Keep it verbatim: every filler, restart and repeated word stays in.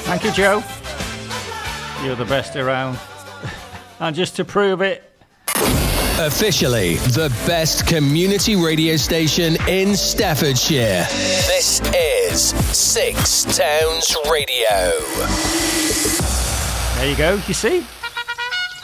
Thank you, Joe. You're the best around. And just to prove it, officially the best community radio station in Staffordshire. This is Six Towns Radio. There you go, you see?